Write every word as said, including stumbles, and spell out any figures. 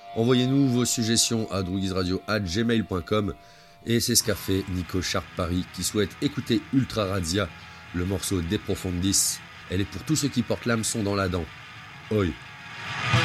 Envoyez-nous vos suggestions à drougizradio arobase gmail point com. Et c'est ce qu'a fait Nico Sharp Paris qui souhaite écouter Ultra Radia, le morceau De Profundis. Elle est pour tous ceux qui portent l'hameçon dans la dent. Oi.